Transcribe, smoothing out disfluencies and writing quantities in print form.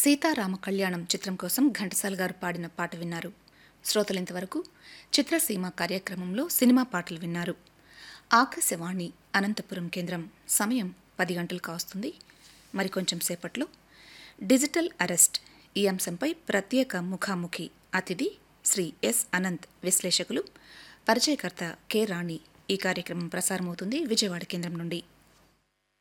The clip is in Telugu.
సీతారామ కళ్యాణం చిత్రం కోసం ఘంటసాల గారు పాడిన పాట విన్నారు. శ్రోతలింతవరకు చిత్రసీమ కార్యక్రమంలో సినిమా పాటలు విన్నారు. ఆకాశవాణి అనంతపురం కేంద్రం సమయం 10 గంటలు కావస్తుంది. మరికొంచెం సేపట్లో డిజిటల్ అరెస్ట్ ఈ అంశంపై ప్రత్యేక ముఖాముఖి. అతిథి శ్రీ ఎస్ అనంత్, విశ్లేషకులు పరిచయకర్త కె రాణి. ఈ కార్యక్రమం ప్రసారమవుతుంది విజయవాడ కేంద్రం నుండి.